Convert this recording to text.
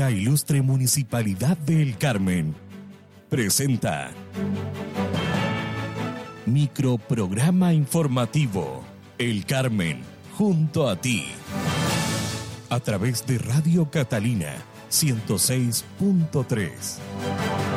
emblemática e ilustre Municipalidad de El Carmen presenta Microprograma informativo El Carmen junto a ti, a través de Radio Catalina 106.3.